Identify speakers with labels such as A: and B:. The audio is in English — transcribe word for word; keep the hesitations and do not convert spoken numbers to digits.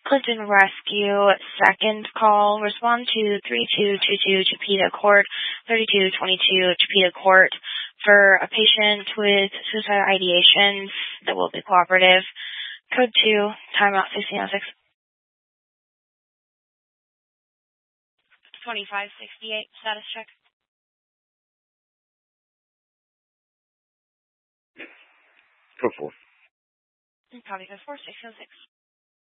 A: Clinton Rescue, second call. Respond to three two two two Chipeta Court, thirty-two twenty-two Chipeta Court for a patient with suicide ideations that will be cooperative. Code two, timeout sixteen oh six. twenty-five sixty-eight, status check.
B: Code four.
A: Copy code four, six oh six.